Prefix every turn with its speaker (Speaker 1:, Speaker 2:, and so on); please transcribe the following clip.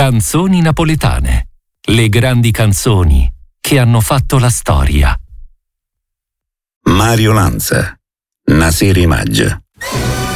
Speaker 1: Canzoni napoletane. Le grandi canzoni che hanno fatto la storia.
Speaker 2: Mario Lanza, Naseri Maggia.